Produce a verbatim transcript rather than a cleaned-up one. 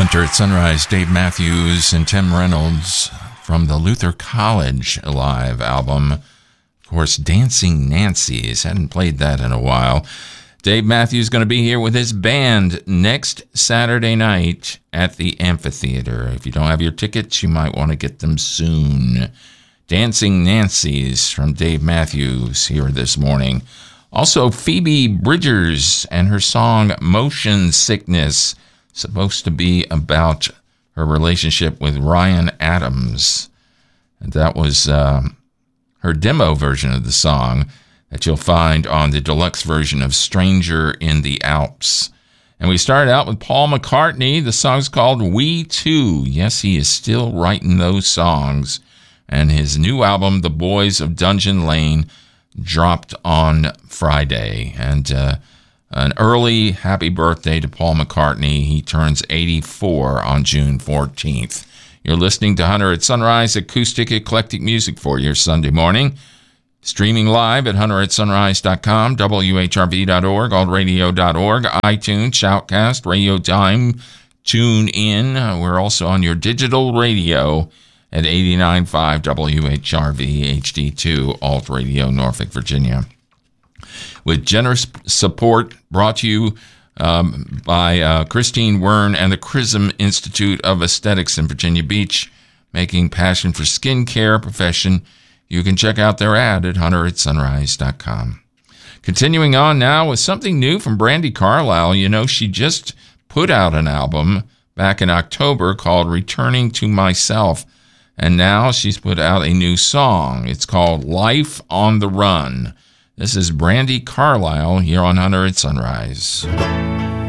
Hunter at Sunrise, Dave Matthews and Tim Reynolds from the Luther College Live album. Of course, Dancing Nancy's. Hadn't played that in a while. Dave Matthews is going to be here with his band next Saturday night at the Amphitheater. If you don't have your tickets, you might want to get them soon. Dancing Nancy's from Dave Matthews here this morning. Also, Phoebe Bridgers and her song Motion Sickness, supposed to be about her relationship with Ryan Adams. And that was uh, her demo version of the song that you'll find on the deluxe version of Stranger in the Alps. And we started out with Paul McCartney. The song's called We Too. Yes, he is still writing those songs. And his new album, The Boys of Dungeon Lane, dropped on Friday. And uh, an early happy birthday to Paul McCartney. He turns eighty-four on June fourteenth. You're listening to Hunter at Sunrise, acoustic eclectic music for your Sunday morning. Streaming live at hunter at sunrise dot com, W H R V dot org, alt radio dot org, iTunes, Shoutcast, Radio Time, Tune In. We're also on your digital radio at eighty-nine point five W H R V H D two, Alt Radio, Norfolk, Virginia. With generous support brought to you um, by uh, Christine Wern and the Chrism Institute of Aesthetics in Virginia Beach, making passion for skincare profession. You can check out their ad at hunter at sunrise dot com. Continuing on now with something new from Brandi Carlile. You know, she just put out an album back in October called Returning to Myself. And now she's put out a new song. It's called Life on the Run. This is Brandi Carlile here on Hunter at Sunrise.